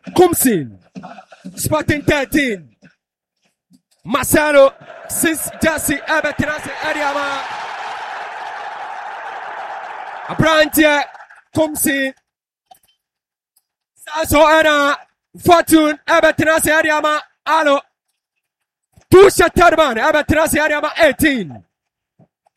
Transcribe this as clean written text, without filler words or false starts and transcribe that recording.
Kumsin. Sporting 13. Marcelo. Since Jesse Ebetinasi Ariama. Abrantia. Kumsin. Saso Era. Fortune. Ebetinasi Ariama. Alo. Tusha Tarban. Ebetinasi Ariama 18.